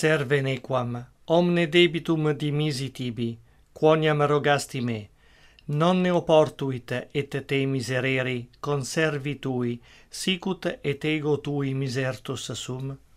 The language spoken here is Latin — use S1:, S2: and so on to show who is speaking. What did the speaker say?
S1: serve nequam, omne debitum dimisi tibi, quoniam rogasti me, non ne oportuit et te misereri conservi tui, sicut et ego tui misertus sum?